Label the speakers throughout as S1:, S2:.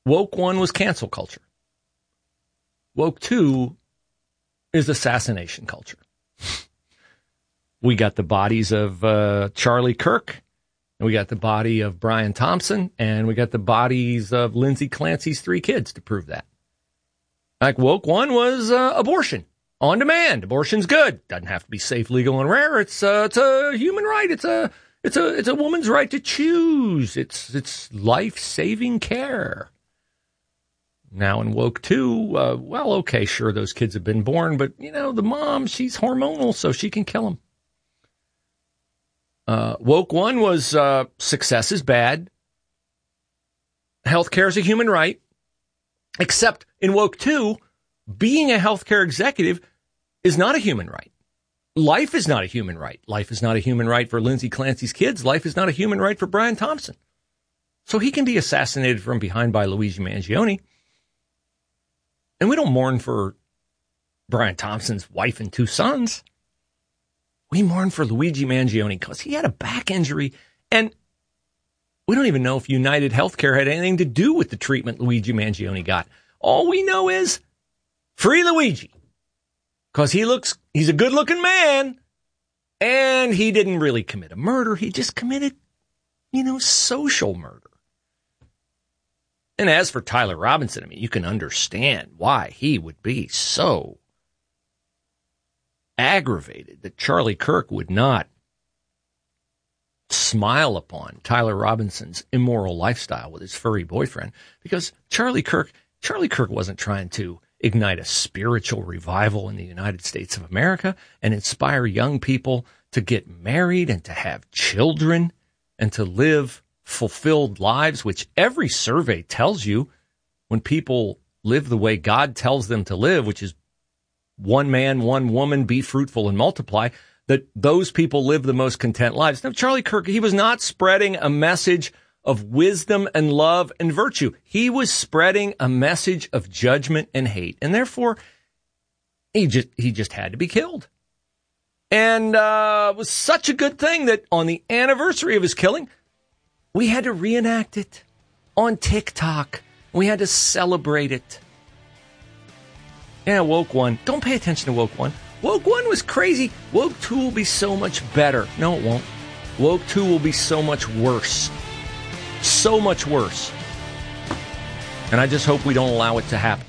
S1: Woke 1 was cancel culture. Woke 2 is assassination culture. We got the bodies of Charlie Kirk, and we got the body of Brian Thompson, and we got the bodies of Lindsay Clancy's 3 kids to prove that. Like Woke 1 was abortion on demand. Abortion's good. Doesn't have to be safe, legal, and rare. It's a human right. It's a woman's right to choose. It's life-saving care. Now in Woke 2, well, okay, sure, those kids have been born, but, the mom, she's hormonal, so she can kill them. Woke 1 was success is bad. Healthcare is a human right. Except in Woke 2, being a healthcare executive is not a human right. Life is not a human right. Life is not a human right for Lindsay Clancy's kids. Life is not a human right for Brian Thompson. So he can be assassinated from behind by Luigi Mangione. And we don't mourn for Brian Thompson's wife and 2 sons. We mourn for Luigi Mangione because he had a back injury, and we don't even know if United Healthcare had anything to do with the treatment Luigi Mangione got. All we know is free Luigi, because he's a good-looking man, and he didn't really commit a murder. He just committed, social murder. And as for Tyler Robinson, you can understand why he would be so aggravated that Charlie Kirk would not smile upon Tyler Robinson's immoral lifestyle with his furry boyfriend, because Charlie Kirk wasn't trying to ignite a spiritual revival in the United States of America and inspire young people to get married and to have children and to live fulfilled lives, which every survey tells you when people live the way God tells them to live, which is one man, one woman, be fruitful and multiply, that those people live the most content lives. Now, Charlie Kirk, he was not spreading a message of wisdom and love and virtue. He was spreading a message of judgment and hate. And therefore, he just had to be killed. And it was such a good thing that on the anniversary of his killing, we had to reenact it on TikTok. We had to celebrate it. Yeah, Woke 1. Don't pay attention to Woke 1. Woke 1 was crazy. Woke 2 will be so much better. No, it won't. Woke 2 will be so much worse. So much worse. And I just hope we don't allow it to happen.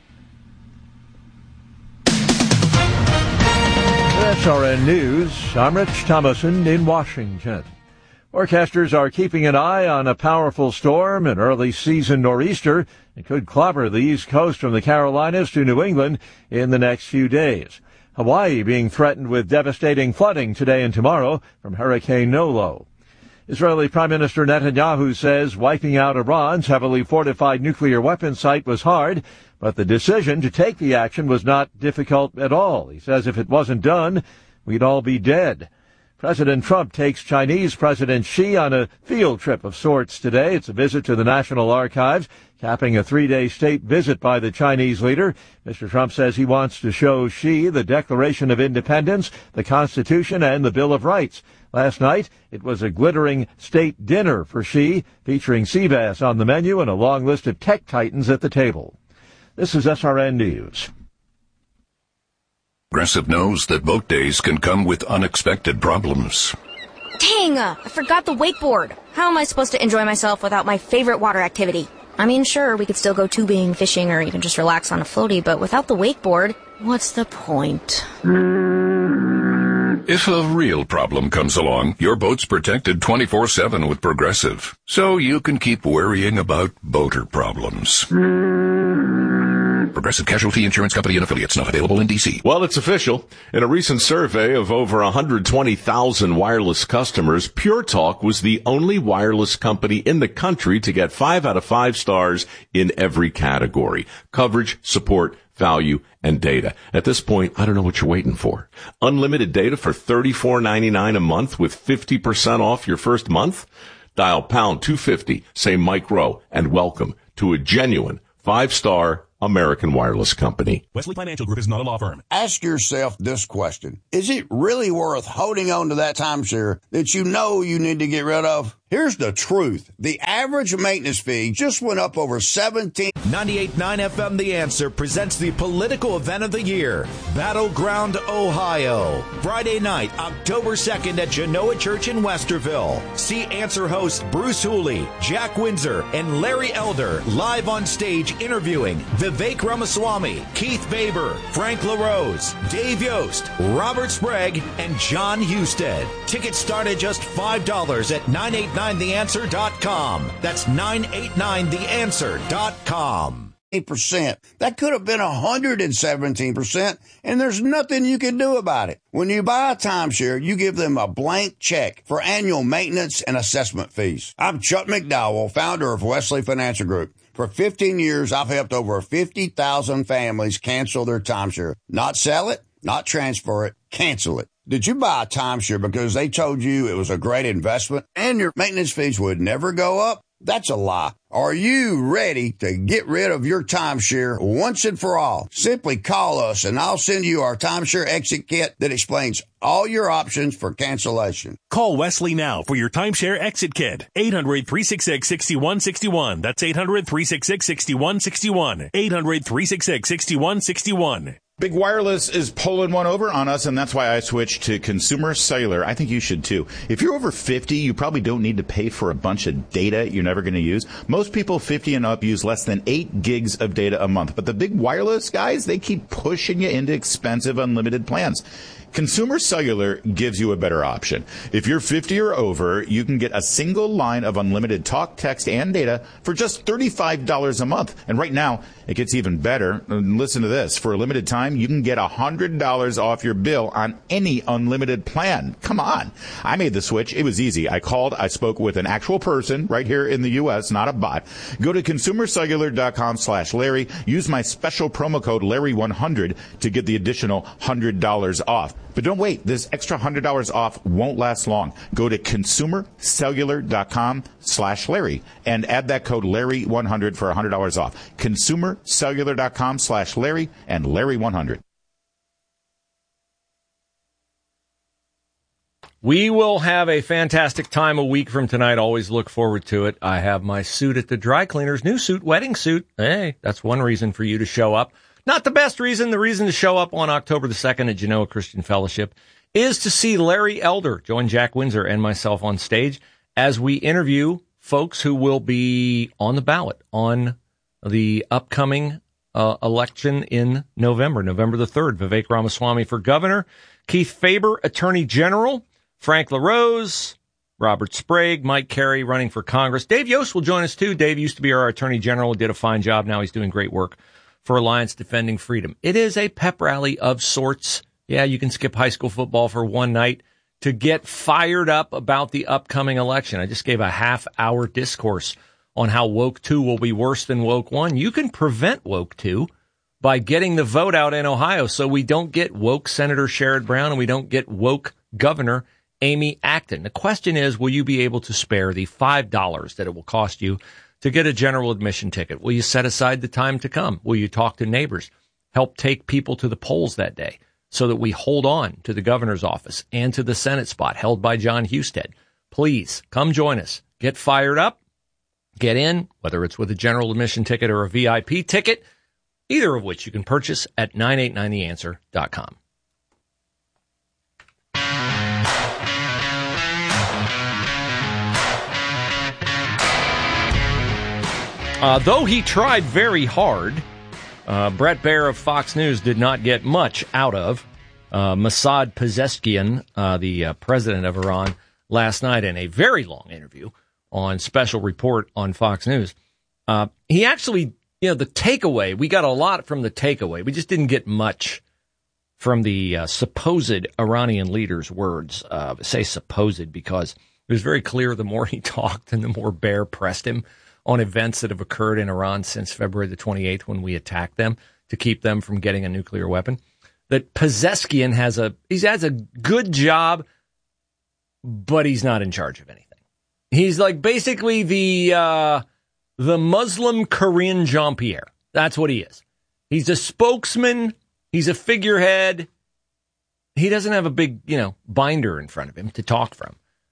S2: SRN News. I'm Rich Thomason in Washington. Forecasters are keeping an eye on a powerful storm, an early season nor'easter. It could clobber the East Coast from the Carolinas to New England in the next few days. Hawaii being threatened with devastating flooding today and tomorrow from Hurricane Nolo. Israeli Prime Minister Netanyahu says wiping out Iran's heavily fortified nuclear weapons site was hard, but the decision to take the action was not difficult at all. He says if it wasn't done, we'd all be dead. President Trump takes Chinese President Xi on a field trip of sorts today. It's a visit to the National Archives, capping a 3-day state visit by the Chinese leader. Mr. Trump says he wants to show Xi the Declaration of Independence, the Constitution, and the Bill of Rights. Last night, it was a glittering state dinner for Xi, featuring sea bass on the menu and a long list of tech titans at the table. This is SRN News.
S3: Progressive knows that boat days can come with unexpected problems.
S4: Dang, I forgot the wakeboard. How am I supposed to enjoy myself without my favorite water activity? I mean, sure, we could still go tubing, fishing, or even just relax on a floaty, but without the wakeboard, what's the point?
S3: If a real problem comes along, your boat's protected 24/7 with Progressive, so you can keep worrying about boater problems. Progressive Casualty Insurance Company and affiliates, not available in D.C.
S5: Well, it's official. In a recent survey of over 120,000 wireless customers, Pure Talk was the only wireless company in the country to get 5 out of 5 stars in every category: coverage, support, value, and data. At this point, I don't know what you're waiting for. Unlimited data for $34.99 a month with 50% off your first month? Dial pound 250, say Mike Rowe, and welcome to a genuine 5-star American wireless company.
S6: Wesley Financial Group is not a law firm.
S7: Ask yourself this question. Is it really worth holding on to that timeshare that you know you need to get rid of?
S6: Here's the truth. The average maintenance fee just went up over 17.
S7: 98.9 FM The Answer presents the political event of the year, Battleground, Ohio. Friday night, October 2nd at Genoa Church in Westerville. See Answer hosts Bruce Hooley, Jack Windsor, and Larry Elder live on stage interviewing Vivek Ramaswamy, Keith Faber, Frank LaRose, Dave Yost, Robert Sprague, and John Husted. Tickets start at just $5 at 989theanswer.com. That's 989theanswer.com.
S6: 8%. That could have been 117%, and there's nothing you can do about it. When you buy a timeshare, you give them a blank check for annual maintenance and assessment fees. I'm Chuck McDowell, founder of Wesley Financial Group. For 15 years, I've helped over 50,000 families cancel their timeshare. Not sell it, not transfer it, cancel it. Did you buy a timeshare because they told you it was a great investment and your maintenance fees would never go up? That's a lie. Are you ready to get rid of your timeshare once and for all? Simply call us and I'll send you our timeshare exit kit that explains all your options for cancellation.
S8: Call Wesley now for your timeshare exit kit. 800-366-6161. That's 800-366-6161. 800-366-6161.
S9: Big Wireless is pulling one over on us, and that's why I switched to Consumer Cellular. I think you should too. If you're over 50, you probably don't need to pay for a bunch of data you're never going to use. Most people 50 and up use less than 8 gigs of data a month. But the Big Wireless guys, they keep pushing you into expensive unlimited plans. Consumer Cellular gives you a better option. If you're 50 or over, you can get a single line of unlimited talk, text, and data for just $35 a month. And right now, it gets even better. Listen to this. For a limited time, you can get $100 off your bill on any unlimited plan. Come on. I made the switch. It was easy. I called. I spoke with an actual person right here in the U.S., not a bot. Go to consumercellular.com/Larry. Use my special promo code Larry100 to get the additional $100 off. But don't wait. This extra $100 off won't last long. Go to consumercellular.com/Larry and add that code Larry100 for $100 off. Consumercellular.com/Larry and Larry100.
S1: We will have a fantastic time a week from tonight. Always look forward to it. I have my suit at the dry cleaners. New suit, wedding suit. Hey, that's one reason for you to show up. Not the best reason. The reason to show up on October the 2nd at Genoa Christian Fellowship is to see Larry Elder join Jack Windsor and myself on stage as we interview folks who will be on the ballot on the upcoming election in November the 3rd. Vivek Ramaswamy for governor, Keith Faber, attorney general, Frank LaRose, Robert Sprague, Mike Carey running for Congress. Dave Yost will join us too. Dave used to be our attorney general, did a fine job. Now he's doing great work for Alliance Defending Freedom. It is a pep rally of sorts. Yeah, you can skip high school football for one night to get fired up about the upcoming election. I just gave a half-hour discourse on how Woke 2 will be worse than Woke 1. You can prevent Woke 2 by getting the vote out in Ohio so we don't get woke Senator Sherrod Brown and we don't get woke Governor Amy Acton. The question is, will you be able to spare the $5 that it will cost you to get a general admission ticket? Will you set aside the time to come? Will you talk to neighbors? Help take people to the polls that day so that we hold on to the governor's office and to the Senate spot held by John Husted. Please come join us. Get fired up. Get in, whether it's with a general admission ticket or a VIP ticket, either of which you can purchase at 989theanswer.com. Though he tried very hard, Bret Baier of Fox News did not get much out of Masoud Pezeshkian, the president of Iran, last night in a very long interview on Special Report on Fox News. He actually, the takeaway, we got a lot from the takeaway. We just didn't get much from the supposed Iranian leader's words. Say supposed because it was very clear the more he talked and the more Baier pressed him on events that have occurred in Iran since February the 28th when we attacked them to keep them from getting a nuclear weapon, that Pezeshkian has a good job, but he's not in charge of anything. He's like basically the Muslim Korean Jean-Pierre. That's what he is. He's a spokesman. He's a figurehead. He doesn't have a big, binder in front of him to talk from.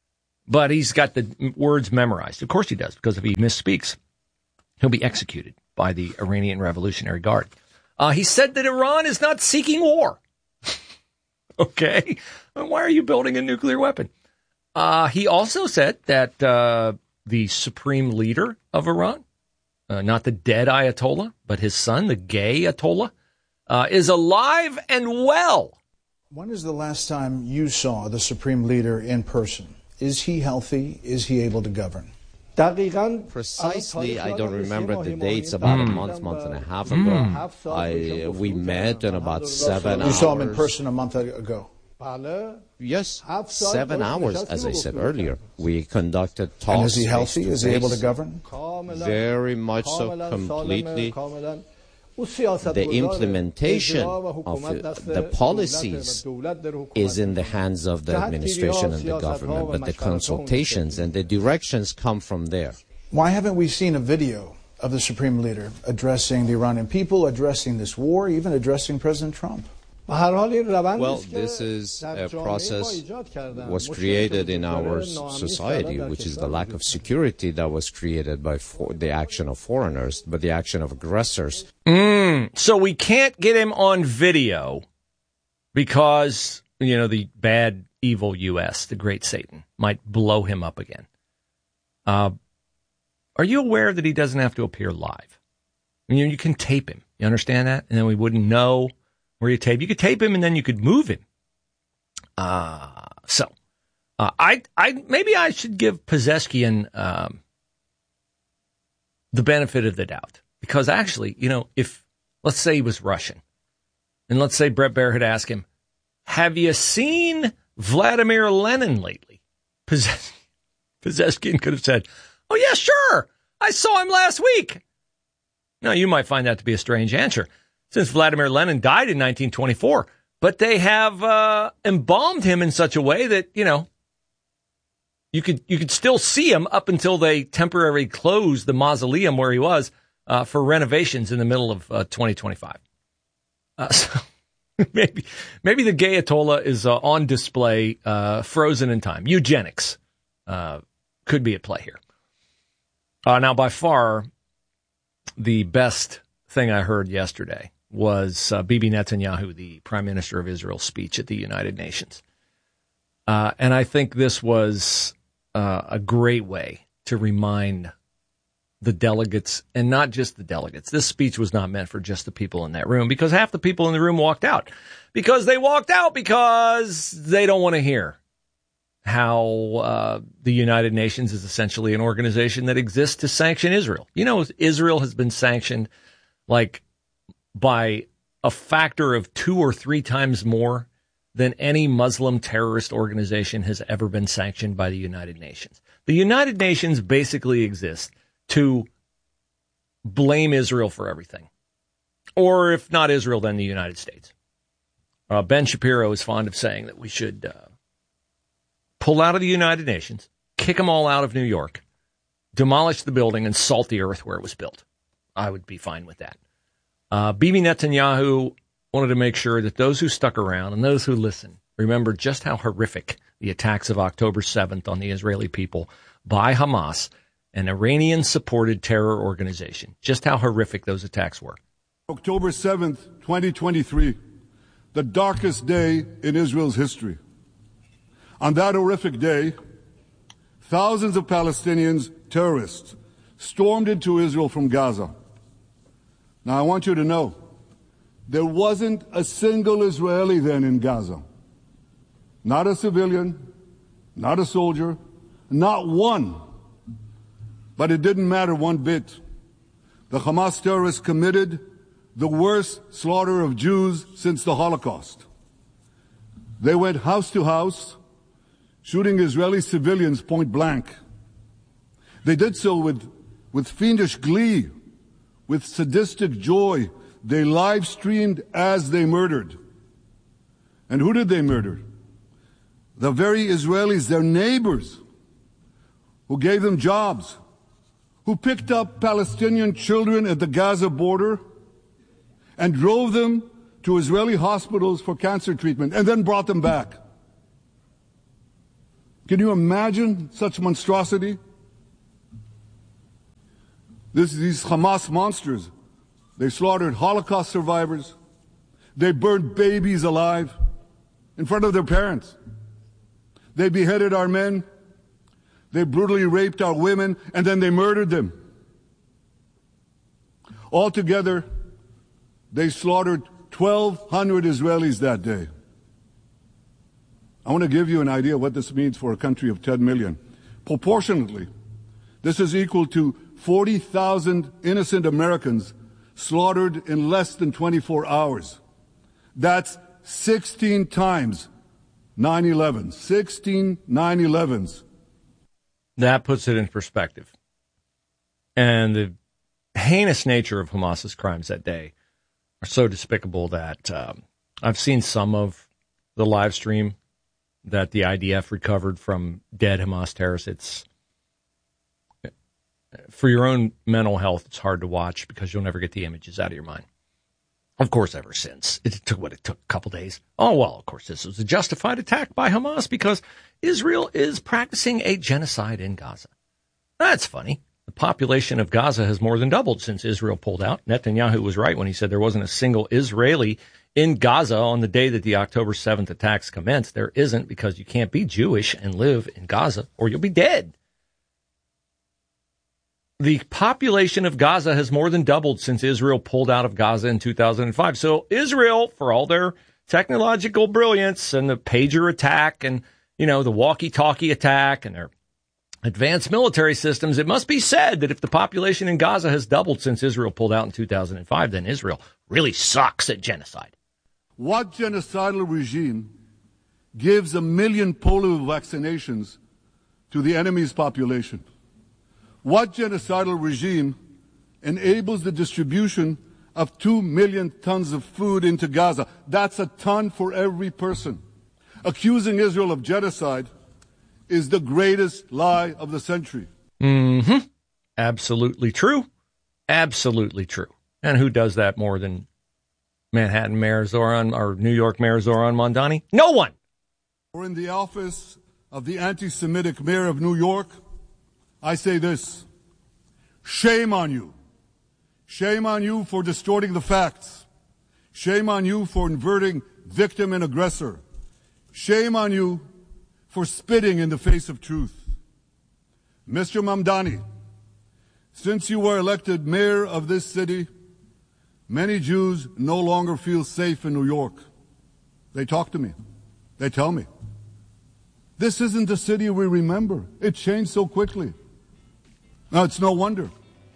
S1: but he's got the words memorized. Of course he does, because if he misspeaks, he'll be executed by the Iranian Revolutionary Guard. He said that Iran is not seeking war. Okay. Why are you building a nuclear weapon? He also said that the supreme leader of Iran, not the dead Ayatollah, but his son, the gay Ayatollah, is alive and well.
S10: When is the last time you saw the supreme leader in person? Is he healthy? Is he able to govern?
S11: Precisely, I don't remember the dates. About a month and a half ago, we met in about 7 hours.
S10: You saw him in person a month ago?
S11: Yes, 7 hours, as I said earlier. We conducted talks.
S10: And is he healthy? Is he able to govern?
S11: Very much so, completely. The implementation of the policies is in the hands of the administration and the government, but the consultations and the directions come from there.
S10: Why haven't we seen a video of the supreme leader addressing the Iranian people, addressing this war, even addressing President Trump?
S11: Well, this is a process that was created in our society, which is the lack of security that was created by the action of foreigners, but the action of aggressors.
S1: So we can't get him on video because, the bad, evil U.S., the great Satan, might blow him up again. Are you aware that he doesn't have to appear live? You can tape him. You understand that? And then we wouldn't know where you tape. You could tape him and then you could move him. Maybe I should give Pezeskian the benefit of the doubt, because actually, if let's say he was Russian, and let's say Bret Baier had asked him, "Have you seen Vladimir Lenin lately?" Pezeskian could have said, "Oh yeah, sure, I saw him last week." Now you might find that to be a strange answer, since Vladimir Lenin died in 1924, but they have embalmed him in such a way that, you could still see him up until they temporarily closed the mausoleum where he was for renovations in the middle of 2025. So maybe the gay Ayatollah is on display, frozen in time. Eugenics could be at play here. Now, by far, the best thing I heard yesterday was Bibi Netanyahu, the Prime Minister of Israel's speech at the United Nations. And I think this was a great way to remind the delegates, and not just the delegates. This speech was not meant for just the people in that room, because half the people in the room walked out. Because they walked out because they don't want to hear how the United Nations is essentially an organization that exists to sanction Israel. Israel has been sanctioned by a factor of 2 or 3 times more than any Muslim terrorist organization has ever been sanctioned by the United Nations. The United Nations basically exists to blame Israel for everything. Or if not Israel, then the United States. Ben Shapiro is fond of saying that we should pull out of the United Nations, kick them all out of New York, demolish the building, and salt the earth where it was built. I would be fine with that. Bibi Netanyahu wanted to make sure that those who stuck around and those who listened remember just how horrific the attacks of October 7th on the Israeli people by Hamas, an Iranian-supported terror organization, just how horrific those attacks were.
S12: October 7th, 2023, the darkest day in Israel's history. On that horrific day, thousands of Palestinians, terrorists, stormed into Israel from Gaza. Now, I want you to know, there wasn't a single Israeli then in Gaza. Not a civilian, not a soldier, not one. But it didn't matter one bit. The Hamas terrorists committed the worst slaughter of Jews since the Holocaust. They went house to house, shooting Israeli civilians point blank. They did so with fiendish glee, with sadistic joy. They live streamed as they murdered. And who did they murder? The very Israelis, their neighbors, who gave them jobs, who picked up Palestinian children at the Gaza border and drove them to Israeli hospitals for cancer treatment and then brought them back. Can you imagine such monstrosity? These Hamas monsters, they slaughtered Holocaust survivors. They burned babies alive in front of their parents. They beheaded our men. They brutally raped our women, and then they murdered them. Altogether, they slaughtered 1,200 Israelis that day. I want to give you an idea of what this means for a country of 10 million. Proportionately, this is equal to 40,000 innocent Americans slaughtered in less than 24 hours. That's 16 times 9/11. 16 9/11s.
S1: That puts it in perspective. And the heinous nature of Hamas's crimes that day are so despicable that I've seen some of the live stream that the IDF recovered from dead Hamas terrorists. It's, for your own mental health, it's hard to watch because you'll never get the images out of your mind. Of course, ever since. It took a couple days. Oh, well, of course, this was a justified attack by Hamas because Israel is practicing a genocide in Gaza. That's funny. The population of Gaza has more than doubled since Israel pulled out. Netanyahu was right when he said there wasn't a single Israeli in Gaza on the day that the October 7th attacks commenced. There isn't, because you can't be Jewish and live in Gaza or you'll be dead. The population of Gaza has more than doubled since Israel pulled out of Gaza in 2005. So Israel, for all their technological brilliance and the pager attack and, the walkie-talkie attack and their advanced military systems, it must be said that if the population in Gaza has doubled since Israel pulled out in 2005, then Israel really sucks at genocide.
S12: What genocidal regime gives 1 million polio vaccinations to the enemy's population? What genocidal regime enables the distribution of 2 million tons of food into Gaza? That's a ton for every person. Accusing Israel of genocide is the greatest lie of the century.
S1: Mm-hmm. Absolutely true. Absolutely true. And who does that more than Manhattan Mayor Zoran or New York Mayor Zoran Mondani? No one.
S12: Or in the office of the anti-Semitic mayor of New York, I say this: shame on you. Shame on you for distorting the facts. Shame on you for inverting victim and aggressor. Shame on you for spitting in the face of truth. Mr. Mamdani, since you were elected mayor of this city, many Jews no longer feel safe in New York. They talk to me. They tell me. This isn't the city we remember. It changed so quickly. Now, it's no wonder.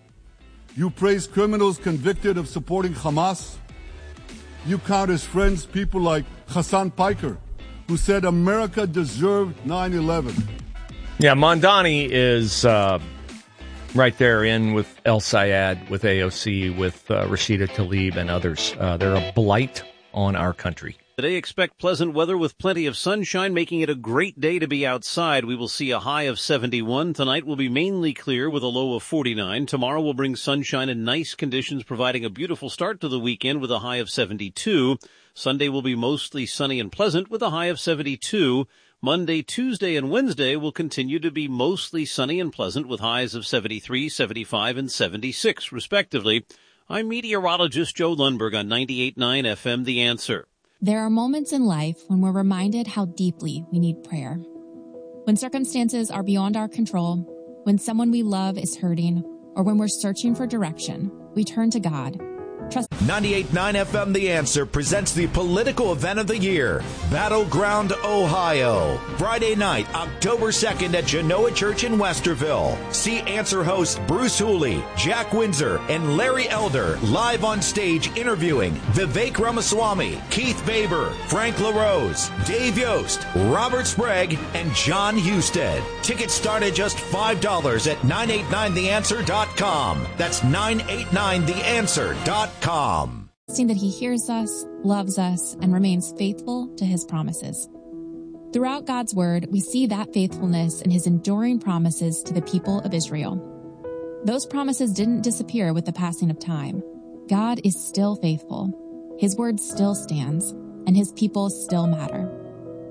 S12: You praise criminals convicted of supporting Hamas. You count as friends people like Hassan Piker, who said America deserved 9/11.
S1: Yeah, Mondani is right there in with El Sayed, with AOC, with Rashida Tlaib and others. They're a blight on our country.
S13: Today, expect pleasant weather with plenty of sunshine, making it a great day to be outside. We will see a high of 71. Tonight will be mainly clear with a low of 49. Tomorrow will bring sunshine and nice conditions, providing a beautiful start to the weekend with a high of 72. Sunday will be mostly sunny and pleasant with a high of 72. Monday, Tuesday, and Wednesday will continue to be mostly sunny and pleasant with highs of 73, 75, and 76, respectively. I'm meteorologist Joe Lundberg on 98.9 FM, The Answer.
S14: There are moments in life when we're reminded how deeply we need prayer. When circumstances are beyond our control, when someone we love is hurting, or when we're searching for direction, we turn to God.
S7: 98.9 FM The Answer presents the political event of the year, Battleground, Ohio. Friday night, October 2nd at Genoa Church in Westerville. See Answer hosts Bruce Hooley, Jack Windsor, and Larry Elder live on stage interviewing Vivek Ramaswamy, Keith Baber, Frank LaRose, Dave Yost, Robert Sprague, and John Husted. Tickets start at just $5 at 989theanswer.com. That's 989theanswer.com.
S14: Seeing that he hears us, loves us, and remains faithful to his promises. Throughout God's word, we see that faithfulness in his enduring promises to the people of Israel. Those promises didn't disappear with the passing of time. God is still faithful. His word still stands, and his people still matter.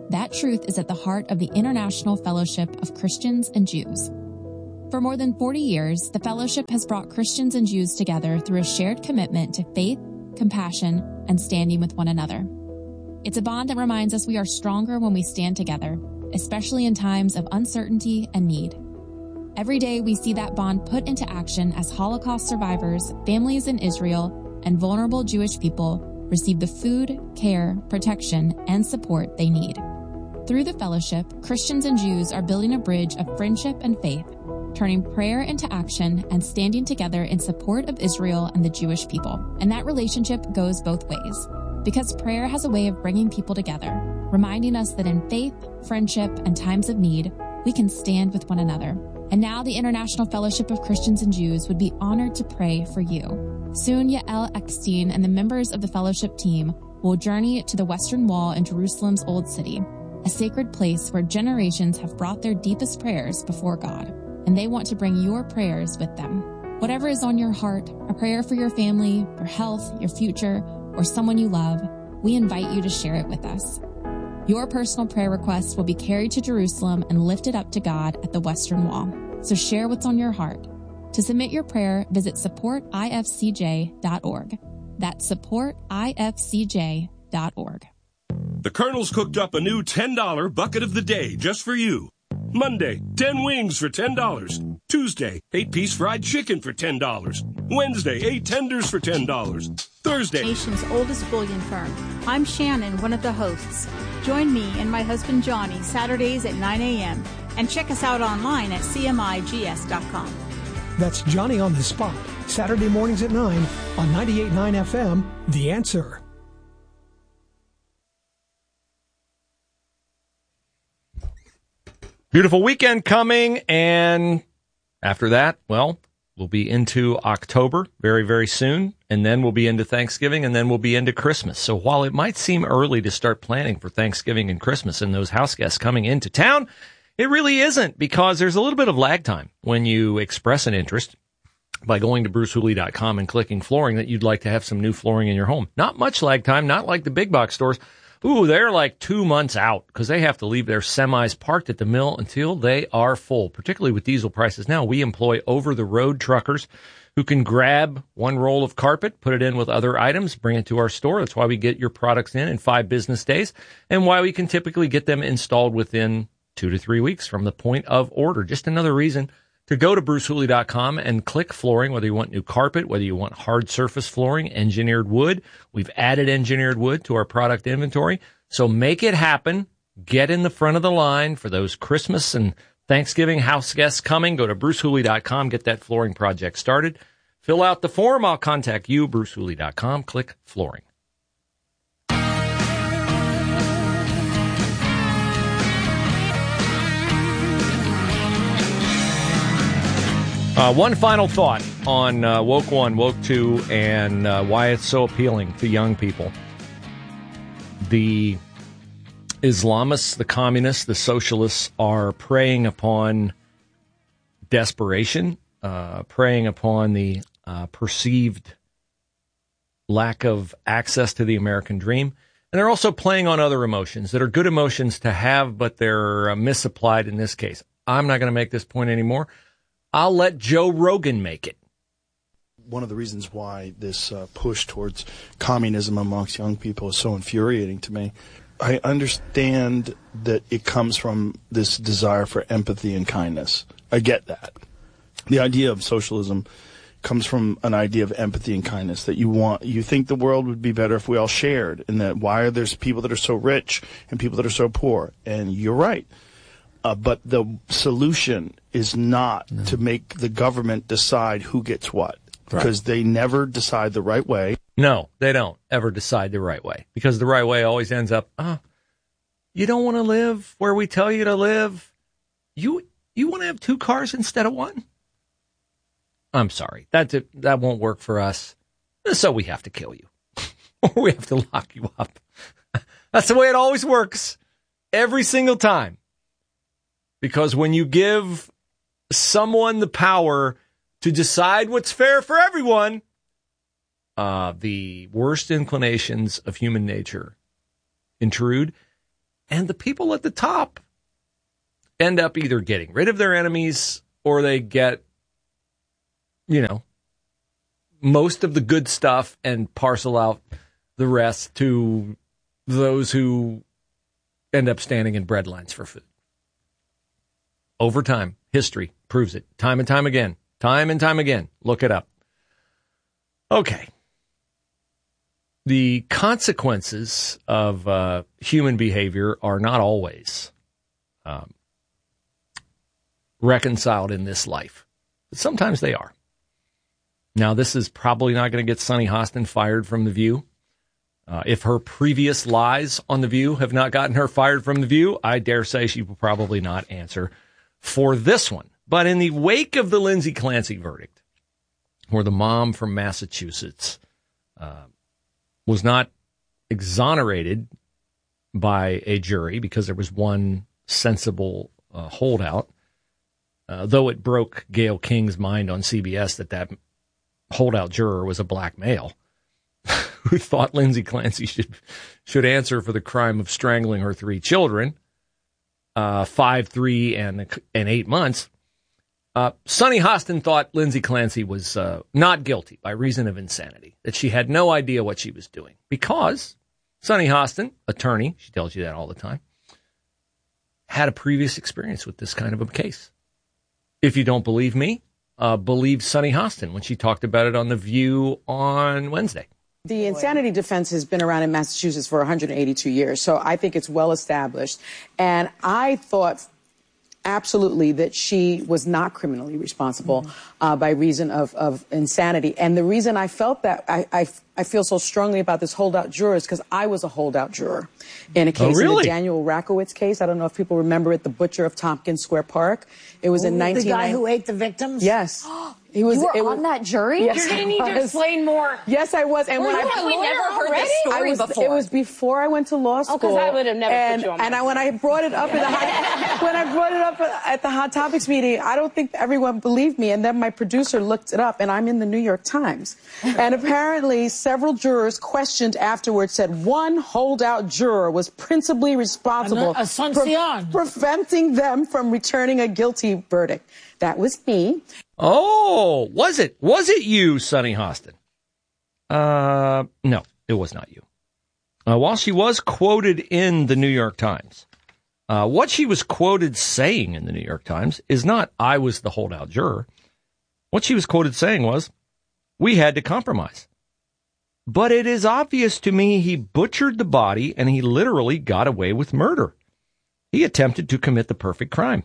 S14: That truth is at the heart of the International Fellowship of Christians and Jews. For more than 40 years, the fellowship has brought Christians and Jews together through a shared commitment to faith, compassion, and standing with one another. It's a bond that reminds us we are stronger when we stand together, especially in times of uncertainty and need. Every day we see that bond put into action as Holocaust survivors, families in Israel, and vulnerable Jewish people receive the food, care, protection, and support they need. Through the fellowship, Christians and Jews are building a bridge of friendship and faith, turning prayer into action and standing together in support of Israel and the Jewish people. And that relationship goes both ways, because prayer has a way of bringing people together, reminding us that in faith, friendship, and times of need, we can stand with one another. And now the International Fellowship of Christians and Jews would be honored to pray for you. Soon, Yael Eckstein and the members of the fellowship team will journey to the Western Wall in Jerusalem's Old City, a sacred place where generations have brought their deepest prayers before God, and they want to bring your prayers with them. Whatever is on your heart, a prayer for your family, your health, your future, or someone you love, we invite you to share it with us. Your personal prayer requests will be carried to Jerusalem and lifted up to God at the Western Wall. So share what's on your heart. To submit your prayer, visit supportifcj.org. That's supportifcj.org.
S15: The Colonel's cooked up a new $10 bucket of the day just for you. Monday, 10 wings for $10. Tuesday, 8-piece fried chicken for $10. Wednesday, 8 tenders for $10. Thursday,
S16: nation's oldest bullion firm. I'm Shannon, one of the hosts. Join me and my husband Johnny Saturdays at 9 a.m. and check us out online at cmigs.com.
S17: That's Johnny on the Spot, Saturday mornings at 9 on 98.9 FM, The Answer.
S1: Beautiful weekend coming, and after that, well, we'll be into October very, very soon, and then we'll be into Thanksgiving, and then we'll be into Christmas. So while it might seem early to start planning for Thanksgiving and Christmas and those house guests coming into town, it really isn't, because there's a little bit of lag time when you express an interest by going to brucehooley.com and clicking flooring that you'd like to have some new flooring in your home. Not much lag time, not like the big box stores. Ooh, they're like 2 months out because they have to leave their semis parked at the mill until they are full, particularly with diesel prices now. We employ over-the-road truckers who can grab one roll of carpet, put it in with other items, bring it to our store. That's why we get your products in 5 business days, and why we can typically get them installed within 2 to 3 weeks from the point of order. Just another reason to go to brucehooley.com and click flooring, whether you want new carpet, whether you want hard surface flooring, engineered wood. We've added engineered wood to our product inventory. So make it happen. Get in the front of the line for those Christmas and Thanksgiving house guests coming. Go to brucehooley.com, get that flooring project started. Fill out the form. I'll contact you, brucehooley.com. Click flooring. One final thought on Woke 1, Woke 2, and why it's so appealing to young people. The Islamists, the communists, the socialists are preying upon desperation, preying upon the perceived lack of access to the American dream. And they're also playing on other emotions that are good emotions to have, but they're misapplied in this case. I'm not going to make this point anymore. I'll let Joe Rogan make it.
S18: One of the reasons why this push towards communism amongst young people is so infuriating to me. I understand that it comes from this desire for empathy and kindness. I get that. The idea of socialism comes from an idea of empathy and kindness, that you think the world would be better if we all shared, and that why are there people that are so rich and people that are so poor? And you're right. But the solution is not to make the government decide who gets what, because they never decide the right way.
S1: No, they don't ever decide the right way, because the right way always ends up, you don't want to live where we tell you to live. You want to have 2 cars instead of 1? I'm sorry. That won't work for us. So we have to kill you. Or we have to lock you up. That's the way it always works. Every single time. Because when you give someone the power to decide what's fair for everyone, the worst inclinations of human nature intrude, And the people at the top end up either getting rid of their enemies or they get, most of the good stuff and parcel out the rest to those who end up standing in bread lines for food. Over time, history proves it. Time and time again. Time and time again. Look it up. Okay. The consequences of human behavior are not always reconciled in this life. But sometimes they are. Now, this is probably not going to get Sunny Hostin fired from The View. If her previous lies on The View have not gotten her fired from The View, I dare say she will probably not answer for this one. But in the wake of the Lindsay Clancy verdict, where the mom from Massachusetts was not exonerated by a jury because there was one sensible holdout, though it broke Gayle King's mind on CBS that holdout juror was a black male who thought Lindsay Clancy should answer for the crime of strangling her 3 children, 5, 3, and 8 months. Sunny Hostin thought Lindsay Clancy was not guilty by reason of insanity, that she had no idea what she was doing. Because Sunny Hostin, attorney, she tells you that all the time, had a previous experience with this kind of a case. If you don't believe me, believe Sunny Hostin when she talked about it on The View on Wednesday.
S19: The insanity defense has been around in Massachusetts for 182 years, so I think it's well established. And I thought absolutely that she was not criminally responsible by reason of insanity. And the reason I felt that, I feel so strongly about this holdout juror is because I was a holdout juror in a case, in the Daniel Rakowitz case. I don't know if people remember it, the butcher of Tompkins Square Park. It was in 1990.
S20: The guy who ate the victims?
S19: Yes.
S20: You were on that jury?
S19: Yes,
S20: You're going to need to explain more.
S19: Yes, I was. And
S20: we never heard this story before.
S19: It was before I went to law school.
S20: Oh, because I would have never put you on.
S19: And when I brought it up at the Hot Topics meeting, I don't think everyone believed me. And then my producer looked it up, and I'm in the New York Times. And apparently, several jurors questioned afterwards said one holdout juror was principally responsible for preventing them from returning a guilty verdict. That was me.
S1: Oh, was it? Was it you, Sunny Hostin? No, it was not you. While she was quoted in the New York Times, what she was quoted saying in the New York Times is not, I was the holdout juror. What she was quoted saying was, we had to compromise. But it is obvious to me he butchered the body and he literally got away with murder. He attempted to commit the perfect crime.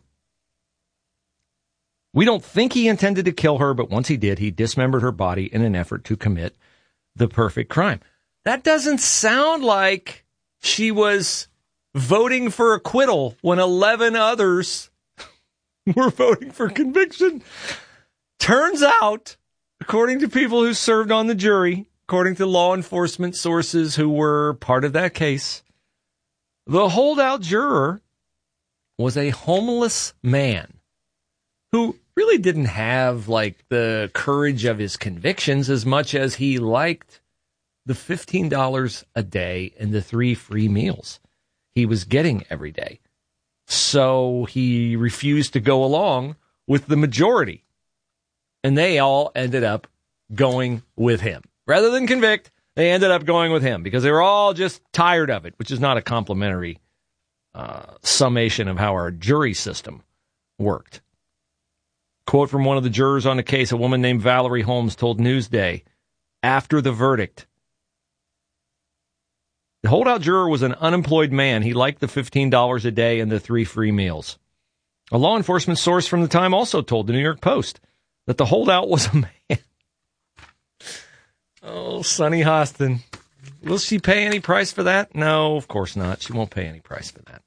S1: We don't think he intended to kill her, but once he did, he dismembered her body in an effort to commit the perfect crime. That doesn't sound like she was voting for acquittal when 11 others were voting for conviction. Turns out, according to people who served on the jury, according to law enforcement sources who were part of that case, the holdout juror was a homeless man who really didn't have like the courage of his convictions as much as he liked the $15 a day and the 3 free meals he was getting every day. So he refused to go along with the majority. And they all ended up going with him. Rather than convict, they ended up going with him because they were all just tired of it, which is not a complimentary summation of how our jury system worked. Quote from one of the jurors on the case, a woman named Valerie Holmes told Newsday after the verdict, the holdout juror was an unemployed man. He liked the $15 a day and the 3 free meals. A law enforcement source from the time also told the New York Post that the holdout was a man. Oh, Sunny Hostin. Will she pay any price for that? No, of course not. She won't pay any price for that.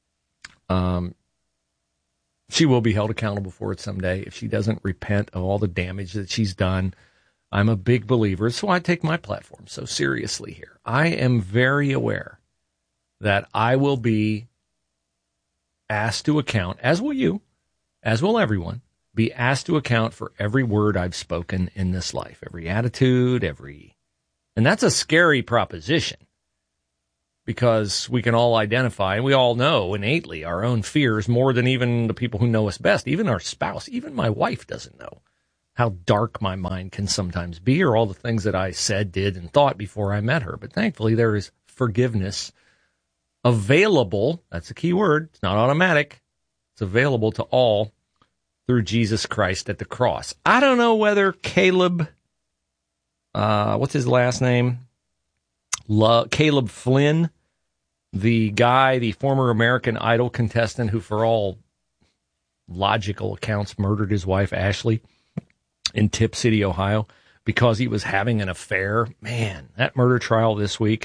S1: She will be held accountable for it someday if she doesn't repent of all the damage that she's done. I'm a big believer. That's why I take my platform so seriously here. I am very aware that I will be asked to account, as will you, as will everyone, be asked to account for every word I've spoken in this life, every attitude, and that's a scary proposition because we can all identify, and we all know innately our own fears more than even the people who know us best, even our spouse, even my wife doesn't know how dark my mind can sometimes be, or all the things that I said, did, and thought before I met her. But thankfully, there is forgiveness available. That's a key word. It's not automatic. It's available to all through Jesus Christ at the cross. I don't know whether Caleb, what's his last name? Caleb Flynn, the guy, the former American Idol contestant who, for all logical accounts, murdered his wife, Ashley, in Tip City, Ohio, because he was having an affair. Man, that murder trial this week.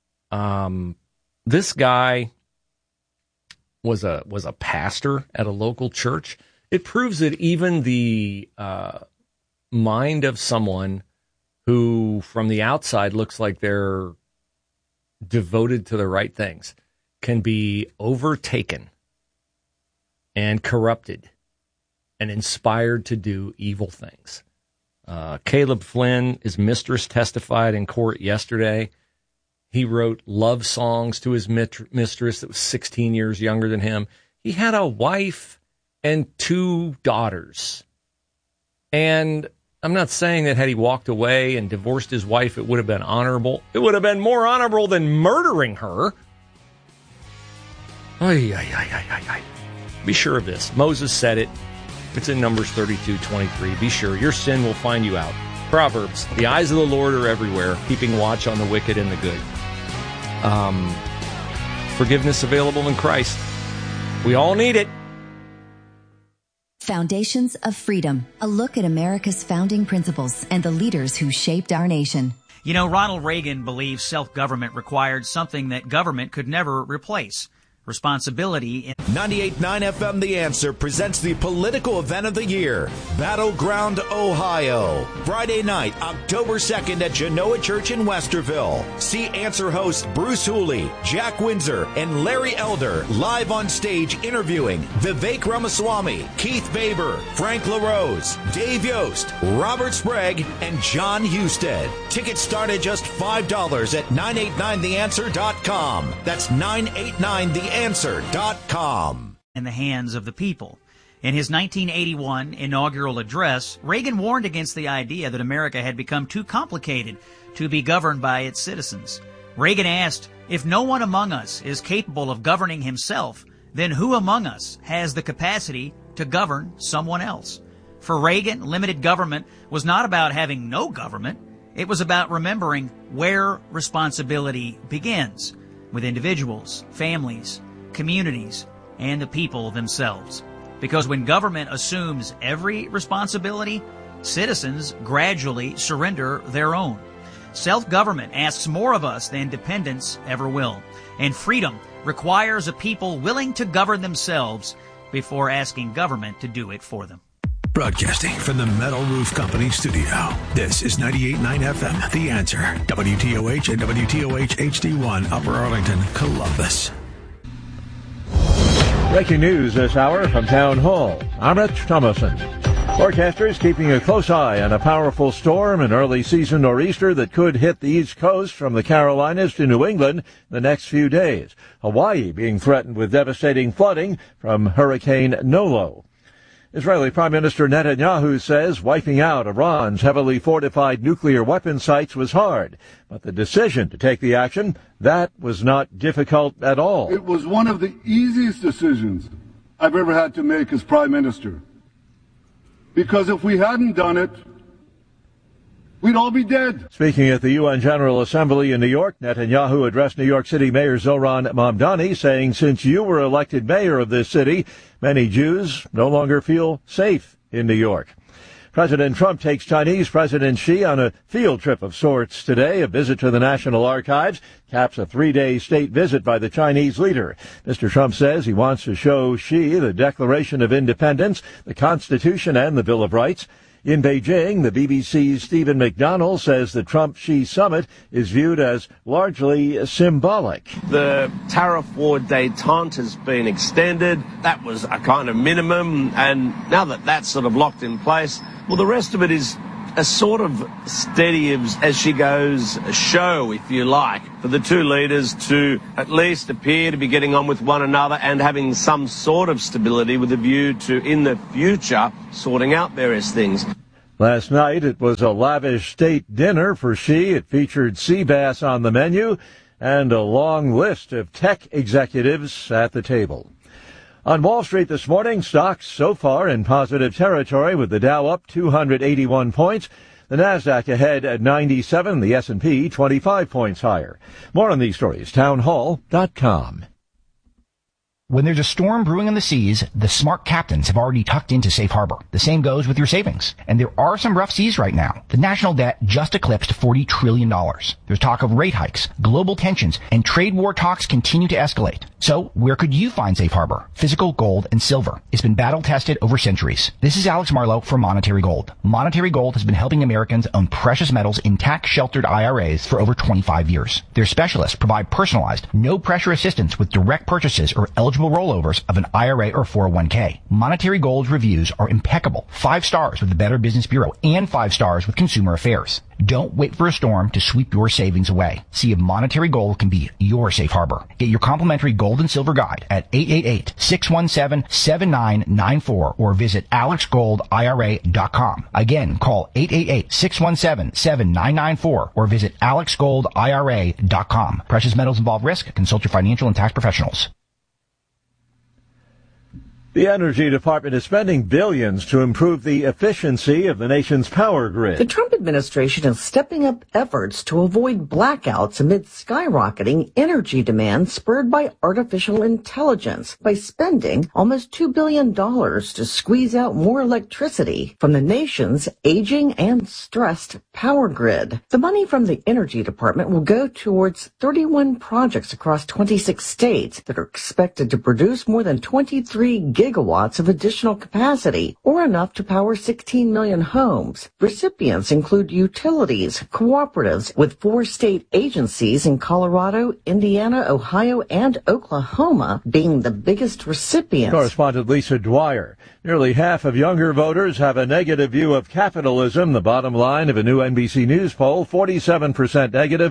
S1: This guy was a pastor at a local church. It proves that even the mind of someone who, from the outside, looks like they're devoted to the right things can be overtaken and corrupted and inspired to do evil things. Caleb Flynn, his mistress, testified in court yesterday. He wrote love songs to his mistress that was 16 years younger than him. He had a wife and 2 daughters. And I'm not saying that had he walked away and divorced his wife, it would have been honorable. It would have been more honorable than murdering her. Be sure of this. Moses said it. It's in Numbers 32:23. Be sure your sin will find you out. Proverbs, the eyes of the Lord are everywhere, keeping watch on the wicked and the good. Forgiveness available in Christ. We all need it.
S21: Foundations of Freedom, a look at America's founding principles and the leaders who shaped our nation.
S22: You know, Ronald Reagan believed self-government required something that government could never replace. Responsibility.
S7: 98.9 FM The Answer presents the political event of the year, Battleground, Ohio. Friday night, October 2nd at Genoa Church in Westerville. See Answer hosts Bruce Hooley, Jack Windsor, and Larry Elder live on stage interviewing Vivek Ramaswamy, Keith Baber, Frank LaRose, Dave Yost, Robert Sprague, and John Husted. Tickets start at just $5 at 989theanswer.com. That's 989theanswer.com.
S22: In the hands of the people. In his 1981 inaugural address, Reagan warned against the idea that America had become too complicated to be governed by its citizens. Reagan asked, if no one among us is capable of governing himself, then who among us has the capacity to govern someone else? For Reagan, limited government was not about having no government. It was about remembering where responsibility begins, with individuals, families, communities, and the people themselves. Because when government assumes every responsibility, citizens gradually surrender their own. Self-government asks more of us than dependence ever will. And freedom requires a people willing to govern themselves before asking government to do it for them.
S23: Broadcasting from the Metal Roof Company studio, this is 98.9 FM, The Answer, WTOH and WTOH HD1, Upper Arlington, Columbus.
S2: Breaking news this hour from Town Hall. I'm Rich Thomason. Forecasters keeping a close eye on a powerful storm and early season nor'easter that could hit the East Coast from the Carolinas to New England the next few days. Hawaii being threatened with devastating flooding from Hurricane Nolo. Israeli Prime Minister Netanyahu says wiping out Iran's heavily fortified nuclear weapon sites was hard, but the decision to take the action, that was not difficult at all.
S12: It was one of the easiest decisions I've ever had to make as Prime Minister. Because if we hadn't done it, we'd all be dead.
S2: Speaking at the UN General Assembly in New York, Netanyahu addressed New York City Mayor Zohran Mamdani, saying since you were elected mayor of this city, many Jews no longer feel safe in New York. President Trump takes Chinese President Xi on a field trip of sorts today. A visit to the National Archives caps a 3-day state visit by the Chinese leader. Mr. Trump says he wants to show Xi the Declaration of Independence, the Constitution, and the Bill of Rights. In Beijing, the BBC's Stephen McDonnell says the Trump-Xi summit is viewed as largely symbolic.
S24: The tariff war détente has been extended. That was a kind of minimum, and now that that's sort of locked in place, well, the rest of it is a sort of steady as she goes show, if you like, for the two leaders to at least appear to be getting on with one another and having some sort of stability with a view to, in the future, sorting out various things.
S2: Last night, it was a lavish state dinner for Xi. It featured sea bass on the menu and a long list of tech executives at the table. On Wall Street this morning, stocks so far in positive territory with the Dow up 281 points. The Nasdaq ahead at 97, the S&P 25 points higher. More on these stories, townhall.com.
S3: When there's a storm brewing in the seas, the smart captains have already tucked into safe harbor. The same goes with your savings. And there are some rough seas right now. The national debt just eclipsed $40 trillion. There's talk of rate hikes, global tensions, and trade war talks continue to escalate. So where could you find safe harbor? Physical gold and silver. It's been battle tested over centuries. This is Alex Marlowe for Monetary Gold. Monetary Gold has been helping Americans own precious metals in tax-sheltered IRAs for over 25 years. Their specialists provide personalized, no-pressure assistance with direct purchases or eligible rollovers of an IRA or 401k. Monetary Gold's reviews are impeccable. 5 stars with the Better Business Bureau and 5 stars with Consumer Affairs. Don't wait for a storm to sweep your savings away. See if Monetary Gold can be your safe harbor. Get your complimentary gold and silver guide at 888-617-7994 or visit alexgoldira.com. Again, call 888-617-7994 or visit alexgoldira.com. Precious metals involve risk. Consult your financial and tax professionals.
S2: The Energy Department is spending billions to improve the efficiency of the nation's power grid.
S4: The Trump administration is stepping up efforts to avoid blackouts amid skyrocketing energy demand spurred by artificial intelligence by spending almost $2 billion to squeeze out more electricity from the nation's aging and stressed power grid. The money from the Energy Department will go towards 31 projects across 26 states that are expected to produce more than 23 gigawatts of additional capacity, or enough to power 16 million homes. Recipients include utilities, cooperatives, with 4 state agencies in Colorado, Indiana, Ohio, and Oklahoma being the biggest recipients.
S2: Correspondent Lisa Dwyer. Nearly half of younger voters have a negative view of capitalism. The bottom line of a new NBC News poll, 47% negative,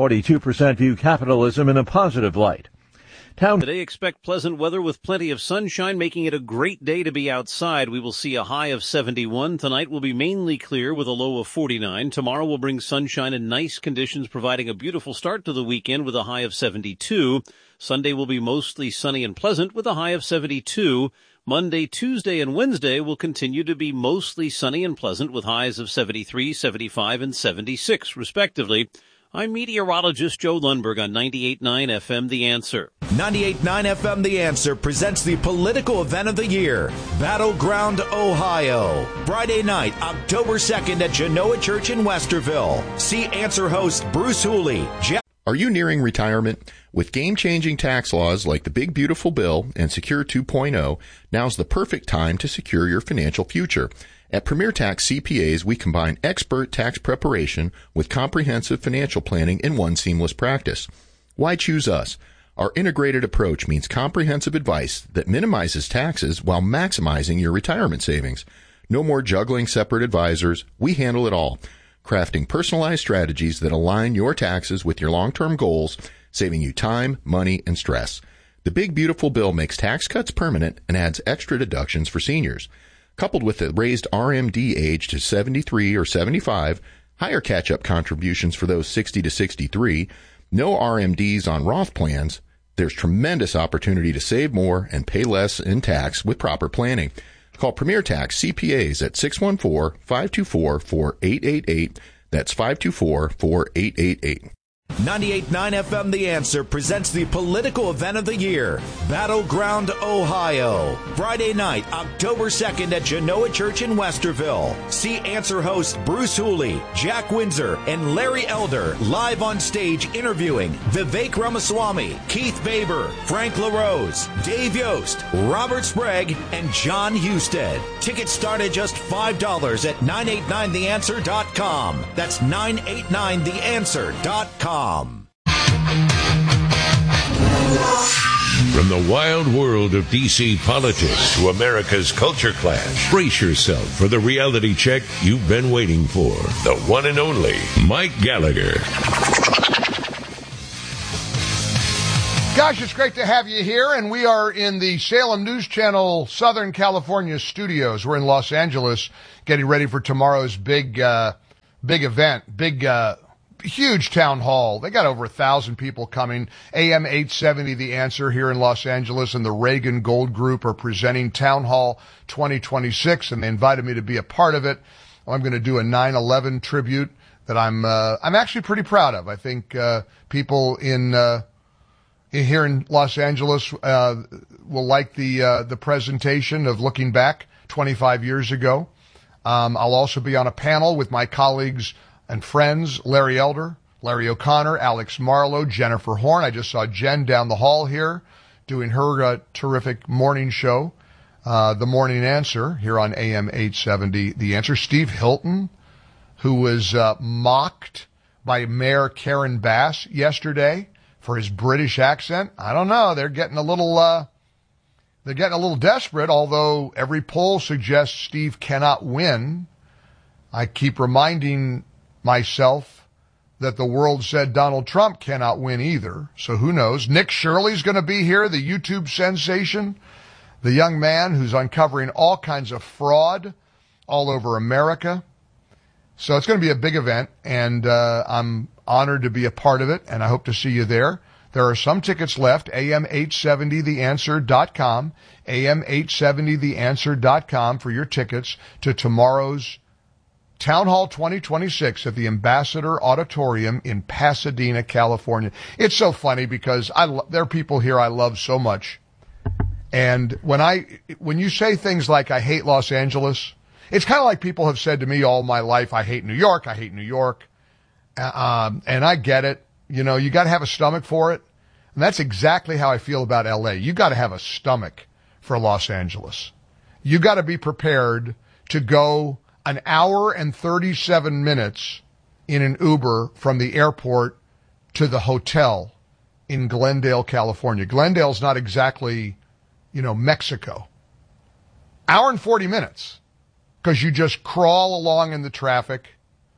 S2: 42% view capitalism in a positive light.
S13: Today, expect pleasant weather with plenty of sunshine, making it a great day to be outside. We will see a high of 71. Tonight will be mainly clear with a low of 49. Tomorrow will bring sunshine and nice conditions, providing a beautiful start to the weekend with a high of 72. Sunday will be mostly sunny and pleasant with a high of 72. Monday, Tuesday, and Wednesday will continue to be mostly sunny and pleasant with highs of 73, 75, and 76, respectively. I'm meteorologist Joe Lundberg on 98.9 FM, The Answer.
S7: 98.9 FM, The Answer presents the political event of the year, Battleground, Ohio. Friday night, October 2nd at Genoa Church in Westerville. See Answer host Bruce Hooley.
S5: Are you nearing retirement? With game-changing tax laws like the Big Beautiful Bill and Secure 2.0, now's the perfect time to secure your financial future. At Premier Tax CPAs, we combine expert tax preparation with comprehensive financial planning in one seamless practice. Why choose us? Our integrated approach means comprehensive advice that minimizes taxes while maximizing your retirement savings. No more juggling separate advisors. We handle it all, crafting personalized strategies that align your taxes with your long-term goals, saving you time, money, and stress. The Big Beautiful Bill makes tax cuts permanent and adds extra deductions for seniors. Coupled with the raised RMD age to 73 or 75, higher catch-up contributions for those 60 to 63, no RMDs on Roth plans, there's tremendous opportunity to save more and pay less in tax with proper planning. Call Premier Tax CPAs at 614-524-4888. That's 524-4888.
S7: 98.9 FM, The Answer presents the political event of the year, Battleground, Ohio. Friday night, October 2nd at Genoa Church in Westerville. See Answer host Bruce Hooley, Jack Windsor, and Larry Elder live on stage interviewing Vivek Ramaswamy, Keith Baber, Frank LaRose, Dave Yost, Robert Sprague, and John Husted. Tickets start at just $5 at 989theanswer.com. That's 989theanswer.com.
S6: From the wild world of D.C. politics to America's culture clash, brace yourself for the reality check you've been waiting for. The one and only Mike Gallagher.
S8: Gosh, it's great to have you here, and we are in the Salem News Channel Southern California studios. We're in Los Angeles getting ready for tomorrow's big event, huge town hall. They got over 1,000 people coming. AM 870, The Answer here in Los Angeles, and the Reagan Gold Group are presenting Town Hall 2026, and they invited me to be a part of it. I'm going to do a 9/11 tribute that I'm actually pretty proud of. I think people here in Los Angeles will like the presentation of looking back 25 years ago. I'll also be on a panel with my colleagues and friends, Larry Elder, Larry O'Connor, Alex Marlowe, Jennifer Horn. I just saw Jen down the hall here doing her terrific morning show, The Morning Answer, here on AM 870, The Answer. Steve Hilton, who was mocked by Mayor Karen Bass yesterday for his British accent. I don't know. They're getting a little desperate, although every poll suggests Steve cannot win. I keep reminding myself that the world said Donald Trump cannot win either. So who knows? Nick Shirley's going to be here, the YouTube sensation, the young man who's uncovering all kinds of fraud all over America. So it's going to be a big event, and I'm honored to be a part of it, and I hope to see you there. There are some tickets left, am870theanswer.com, am870theanswer.com for your tickets to tomorrow's Town Hall 2026 at the Ambassador Auditorium in Pasadena, California. It's so funny because there are people here I love so much. And when you say things like, I hate Los Angeles, it's kind of like people have said to me all my life, I hate New York. And I get it. You know, you got to have a stomach for it. And that's exactly how I feel about LA. You got to have a stomach for Los Angeles. You got to be prepared to go an hour and 37 minutes in an Uber from the airport to the hotel in Glendale, California. Glendale's not exactly, Mexico. Hour and 40 minutes because you just crawl along in the traffic.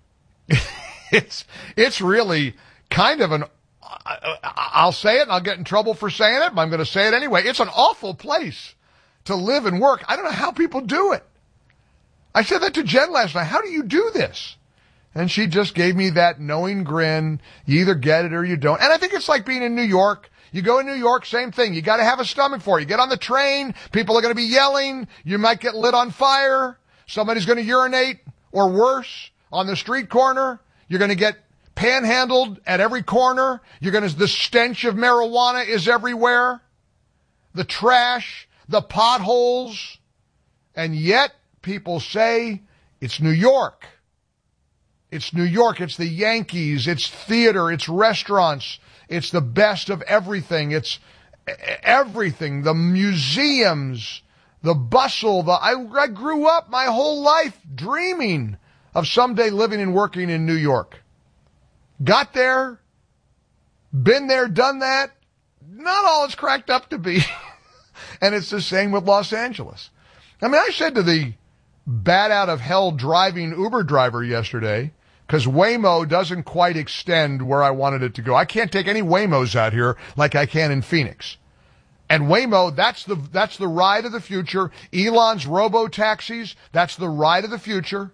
S8: It's really kind of I'll say it and I'll get in trouble for saying it, but I'm going to say it anyway. It's an awful place to live and work. I don't know how people do it. I said that to Jen last night. How do you do this? And she just gave me that knowing grin. You either get it or you don't. And I think it's like being in New York. You go in New York, same thing. You got to have a stomach for it. You get on the train, people are going to be yelling. You might get lit on fire. Somebody's going to urinate or worse on the street corner. You're going to get panhandled at every corner. The stench of marijuana is everywhere. The trash, the potholes. And yet people say it's New York. It's New York. It's the Yankees. It's theater. It's restaurants. It's the best of everything. It's everything. The museums, the bustle. I grew up my whole life dreaming of someday living and working in New York. Got there, been there, done that. Not all it's cracked up to be. And it's the same with Los Angeles. I mean, I said to the bat out of hell driving Uber driver yesterday, because Waymo doesn't quite extend where I wanted it to go. I can't take any Waymos out here like I can in Phoenix. And Waymo, that's the ride of the future. Elon's robo-taxis, that's the ride of the future.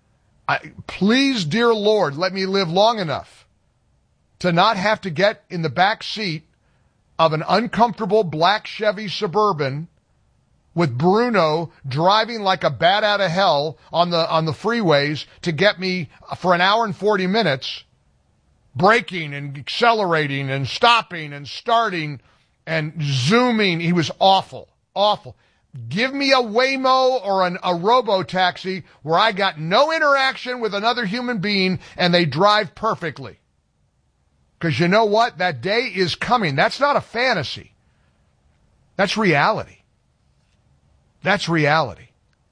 S8: Please, dear Lord, let me live long enough to not have to get in the back seat of an uncomfortable black Chevy Suburban with Bruno driving like a bat out of hell on the freeways to get me for an hour and 40 minutes, braking and accelerating and stopping and starting and zooming. He was awful, awful. Give me a Waymo or a robo-taxi where I got no interaction with another human being and they drive perfectly. Because you know what? That day is coming. That's not a fantasy. That's reality. That's reality.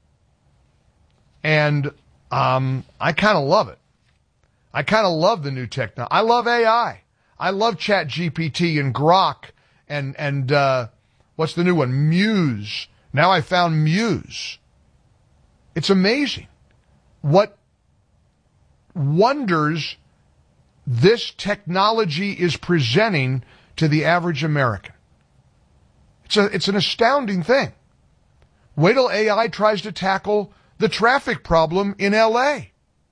S8: And I kind of love it. I kind of love the new technology. I love AI. I love ChatGPT and Grok and What's the new one? Muse. Now I found Muse. It's amazing what wonders this technology is presenting to the average American. It's an astounding thing. Wait till AI tries to tackle the traffic problem in L.A.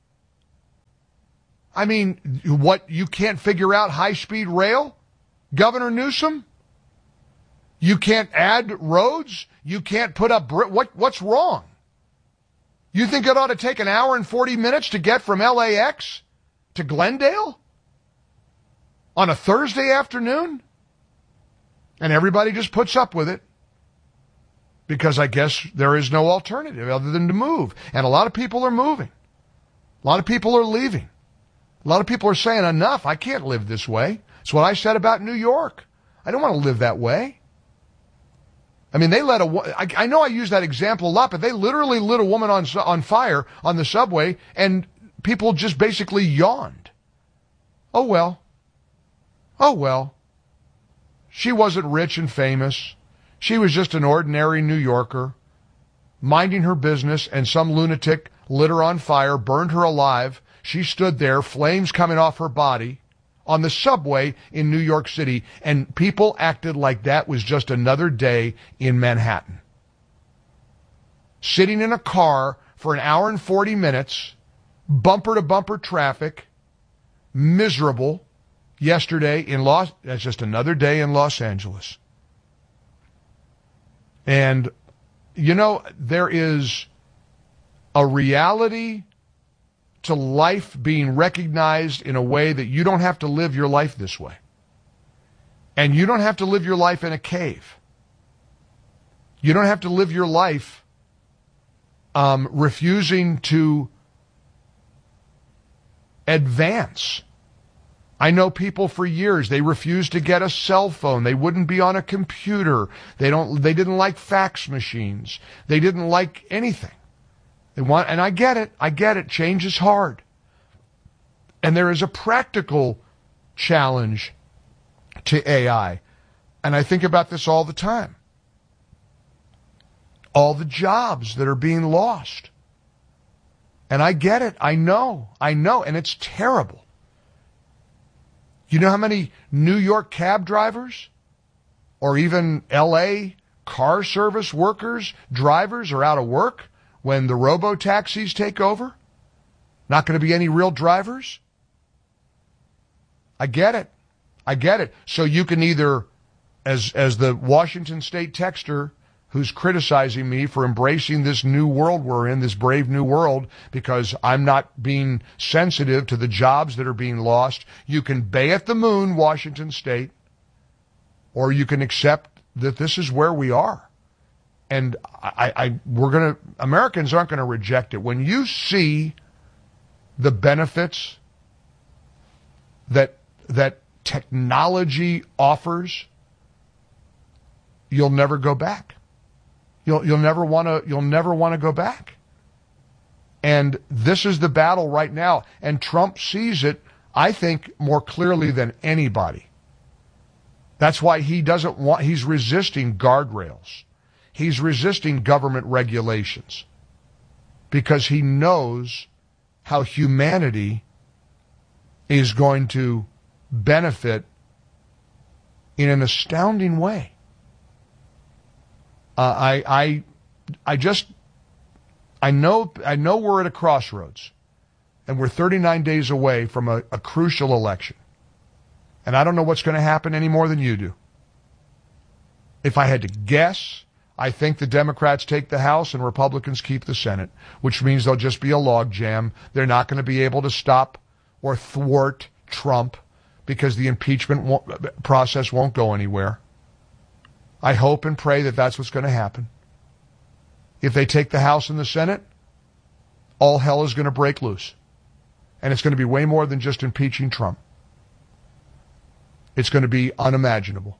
S8: I mean, what, you can't figure out high-speed rail, Governor Newsom? You can't add roads? You can't put up what's wrong? You think it ought to take an hour and 40 minutes to get from LAX to Glendale on a Thursday afternoon? And everybody just puts up with it because I guess there is no alternative other than to move. And a lot of people are moving. A lot of people are leaving. A lot of people are saying, enough, I can't live this way. It's what I said about New York. I don't want to live that way. I mean, I know I use that example a lot, but they literally lit a woman on fire on the subway, and people just basically yawned. Oh, well. Oh, well. She wasn't rich and famous. She was just an ordinary New Yorker, minding her business, and some lunatic lit her on fire, burned her alive. She stood there, flames coming off her body, on the subway in New York City, and people acted like that was just another day in Manhattan. Sitting in a car for an hour and 40 minutes, bumper-to-bumper traffic, miserable, yesterday that's just another day in Los Angeles. And, you know, there is a reality to life being recognized in a way that you don't have to live your life this way. And you don't have to live your life in a cave. You don't have to live your life refusing to advance. I know people for years, they refused to get a cell phone. They wouldn't be on a computer. They didn't like fax machines. They didn't like anything. And I get it. Change is hard. And there is a practical challenge to AI. And I think about this all the time. All the jobs that are being lost. And I get it. I know. And it's terrible. You know how many New York cab drivers or even LA car service workers, drivers are out of work when the robo-taxis take over? Not going to be any real drivers? I get it. So you can either, as the Washington State texter who's criticizing me for embracing this new world we're in, this brave new world, because I'm not being sensitive to the jobs that are being lost, you can bay at the moon, Washington State, or you can accept that this is where we are. And Americans aren't going to reject it. When you see the benefits that technology offers, you'll never go back. You'll never want to go back. And this is the battle right now. And Trump sees it, I think, more clearly than anybody. That's why he's resisting guardrails. He's resisting government regulations because he knows how humanity is going to benefit in an astounding way. I know we're at a crossroads, and we're 39 days away from a crucial election. And I don't know what's going to happen any more than you do. If I had to guess, I think the Democrats take the House and Republicans keep the Senate, which means there'll just be a logjam. They're not going to be able to stop or thwart Trump because the impeachment process won't go anywhere. I hope and pray that that's what's going to happen. If they take the House and the Senate, all hell is going to break loose. And it's going to be way more than just impeaching Trump. It's going to be unimaginable.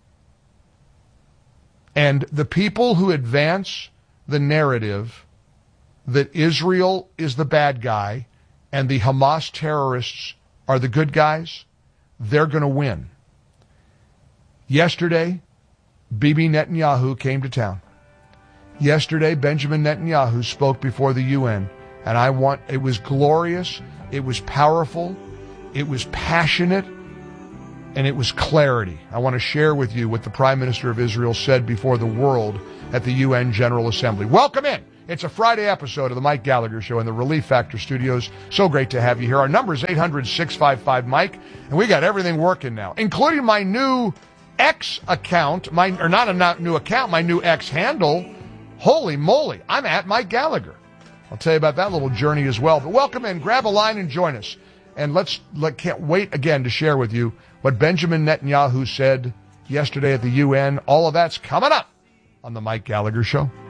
S8: And the people who advance the narrative that Israel is the bad guy and the Hamas terrorists are the good guys, they're going to win. Yesterday, Bibi Netanyahu came to town. Yesterday, Benjamin Netanyahu spoke before the UN, and it was glorious, it was powerful, it was passionate, and it was clarity. I want to share with you what the Prime Minister of Israel said before the world at the UN General Assembly. Welcome in. It's a Friday episode of the Mike Gallagher Show in the Relief Factor Studios. So great to have you here. Our number is 800-655-MIKE, and we got everything working now, including my new X account, my new X handle. Holy moly, I'm at Mike Gallagher. I'll tell you about that little journey as well. But welcome in, grab a line and join us. And can't wait again to share with you what Benjamin Netanyahu said yesterday at the UN. All of that's coming up on the Mike Gallagher Show.